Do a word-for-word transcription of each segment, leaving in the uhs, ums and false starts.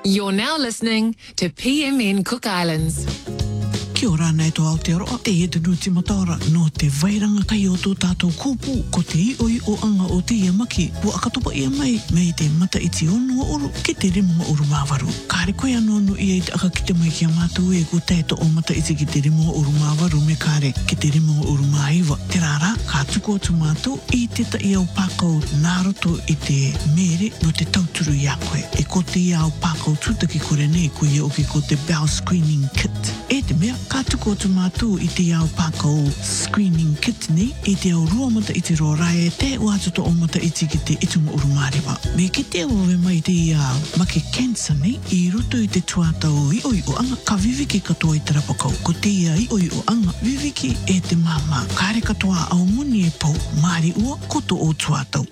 You're now listening to P M N Cook Islands. Kia ora nei tō Aotearoa, te e te nuti mataora no te vairanga kai o tō tātou kūpū ko te ioi o anga o te iamaki po akatopa ia mai mei te mata iti onu o uru ki te rimonga uru māwaru. Kāre koe anō no ia i te aka ki te mai ki a mātou e ko tēto o mata iti ki te rimonga uru māwaru me kāre ki te rimonga uru māiwa. Te rāra, kā tuko atu mātou i te ta i au pākau nāroto i te mere no te tauturu i a koe. E ko te i au pākau tūtaki kore nei ko ia oki ko te bowel screening kit. E te mea, ka tuko atu mātou i te au pākau screening kit nei, i te au rua mata iti ro rai e te uatoto o mata iti ki te itunga uru mārewa. Me ki te awe mai te i au maki cancer nei, i roto i te tuatau i oi o anga ka viviki katoa i te rapakau. Ko te ia i oi o anga viviki e te mama. Kāre katoa au muni e pau, māri ua koto o tuatau.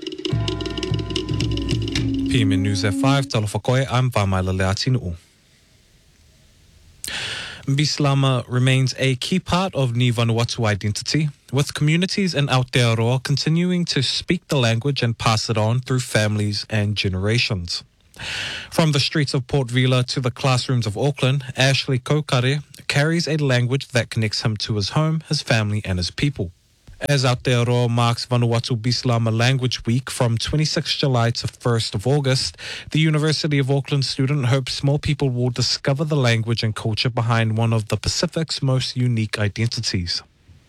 P M N News at five, talo whakoe, I'm Vamaila Leatinu. Bislama remains a key part of Ni Vanuatu identity, with communities in Aotearoa continuing to speak the language and pass it on through families and generations. From the streets of Port Vila to the classrooms of Auckland, Ashley Kokare carries a language that connects him to his home, his family and his people. As Aotearoa marks Vanuatu Bislama Language Week from twenty-sixth of July to first of August, the University of Auckland student hopes more people will discover the language and culture behind one of the Pacific's most unique identities.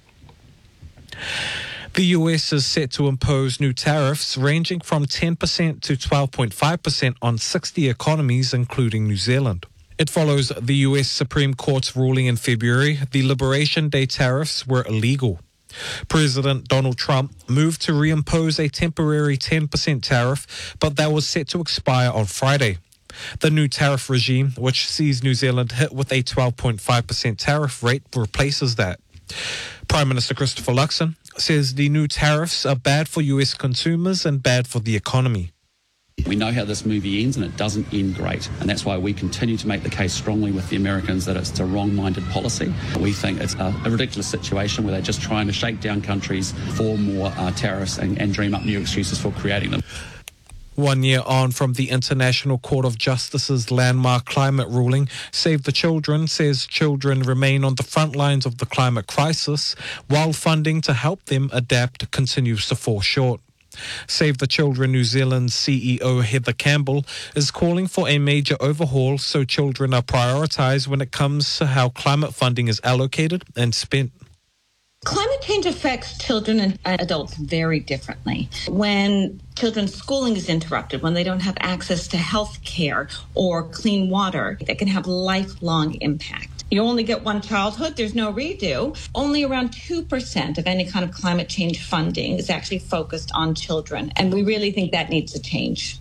The U S is set to impose new tariffs ranging from ten percent to twelve point five percent on sixty economies, including New Zealand. It follows the U S Supreme Court's ruling in February the Liberation Day tariffs were illegal. President Donald Trump moved to reimpose a temporary ten percent tariff, but that was set to expire on Friday. The new tariff regime, which sees New Zealand hit with a twelve point five percent tariff rate, replaces that. Prime Minister Christopher Luxon says the new tariffs are bad for U S consumers and bad for the economy. We know how this movie ends, and it doesn't end great. And that's why we continue to make the case strongly with the Americans that it's a wrong-minded policy. We think it's a, a ridiculous situation where they're just trying to shake down countries for more uh, tariffs and, and dream up new excuses for creating them. One year on from the International Court of Justice's landmark climate ruling, Save the Children says children remain on the front lines of the climate crisis, while funding to help them adapt continues to fall short. Save the Children New Zealand C E O Heather Campbell is calling for a major overhaul so children are prioritised when it comes to how climate funding is allocated and spent. Climate change affects children and adults very differently. When children's schooling is interrupted, when they don't have access to health care or clean water, that can have lifelong impact. You only get one childhood, there's no redo. Only around two percent of any kind of climate change funding is actually focused on children, and we really think that needs to change.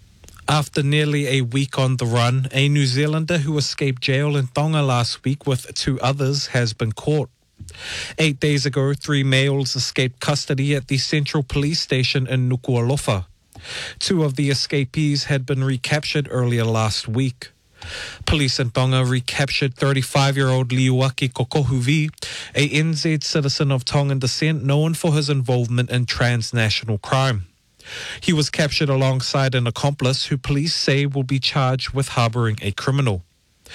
After nearly a week on the run, a New Zealander who escaped jail in Tonga last week with two others has been caught. Eight days ago, three males escaped custody at the Central Police Station in Nuku'alofa. Two of the escapees had been recaptured earlier last week. Police in Tonga recaptured thirty-five-year-old Liuaki Kokohuvi, a N Z citizen of Tongan descent known for his involvement in transnational crime. He was captured alongside an accomplice who police say will be charged with harbouring a criminal.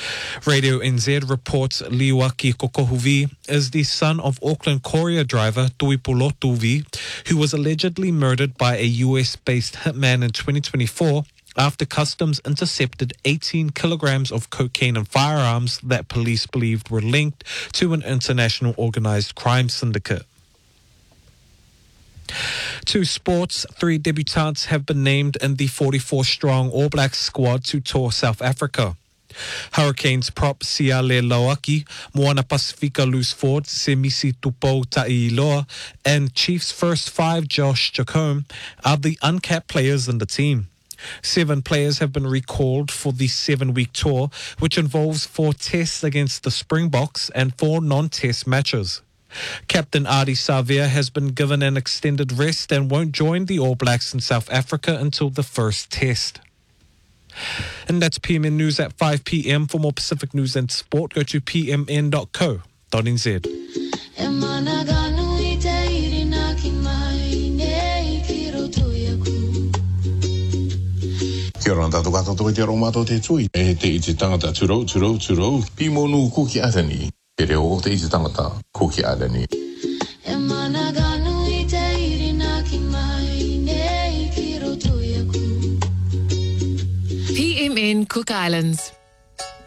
Radio N Z reports Liuaki Kokohuvi is the son of Auckland courier driver Tuipulotuvi, who was allegedly murdered by a U S-based hitman in twenty twenty-four after customs intercepted eighteen kilograms of cocaine and firearms that police believed were linked to an international organised crime syndicate. To sports, three debutants have been named in the forty-four strong All Blacks squad to tour South Africa. Hurricanes prop Siale Lauaki, Moana Pacifica Loose Ford, Semisi Tupou Ta'iloa, and Chiefs first five Josh Jacome are the uncapped players in the team. Seven players have been recalled for the seven-week tour, which involves four tests against the Springboks and four non-test matches. Captain Adi Savia has been given an extended rest and won't join the All Blacks in South Africa until the first test. And that's P M N News at five p.m. For more Pacific news and sport, go to p m n dot co dot n z. Kia ora tātou katoa te aromato te tui. E te i te tangata turou, turou, turou. Pi monu kuki atani. Te reo o te i te tangata kuki atani. E mana ganu i te irina ki mai nei ki roto ia ku. P M N Cook Islands.